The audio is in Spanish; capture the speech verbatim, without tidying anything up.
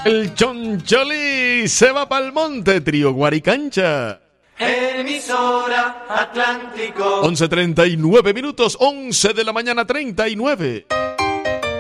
El Choncholí se va pa'l monte, trío Guaricancha. Emisora Atlántico. once treinta y nueve minutos, once de la mañana treinta y nueve.